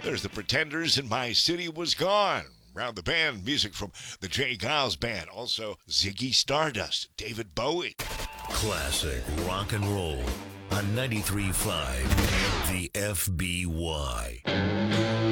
There's the Pretenders and My City Was Gone. Round the band, music from the Jay Giles Band. Also, Ziggy Stardust, David Bowie. Classic rock and roll on 93.5 The FBY.